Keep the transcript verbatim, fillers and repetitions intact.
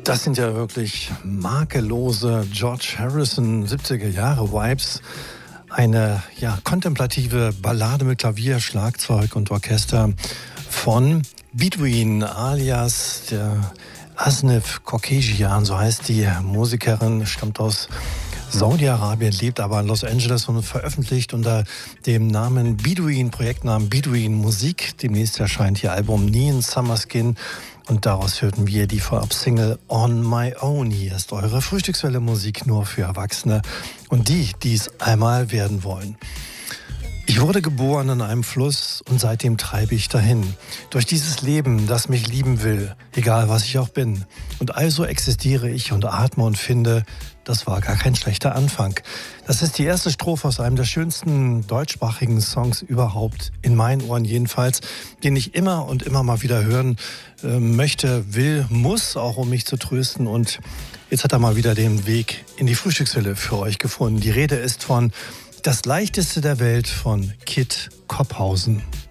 Das sind ja wirklich makellose George Harrison siebziger Jahre Vibes. Eine ja, kontemplative Ballade mit Klavier, Schlagzeug und Orchester von Bedouin alias der Asnaf Korkejian, so heißt die Musikerin, stammt aus Saudi-Arabien, lebt aber in Los Angeles und veröffentlicht unter dem Namen Bedouin, Projektnamen Bedouin Musik. Demnächst erscheint ihr Album Neon Summer Skin und daraus hörten wir die Vorab-Single On My Own. Hier ist eure Frühstückswelle Musik nur für Erwachsene und die, die es einmal werden wollen. Ich wurde geboren an einem Fluss und seitdem treibe ich dahin. Durch dieses Leben, das mich lieben will, egal was ich auch bin. Und also existiere ich und atme und finde, das war gar kein schlechter Anfang. Das ist die erste Strophe aus einem der schönsten deutschsprachigen Songs überhaupt, in meinen Ohren jedenfalls, den ich immer und immer mal wieder hören äh, möchte, will, muss, auch um mich zu trösten. Und jetzt hat er mal wieder den Weg in die Frühstückshülle für euch gefunden. Die Rede ist von Das leichteste der Welt von Kit Kopphausen.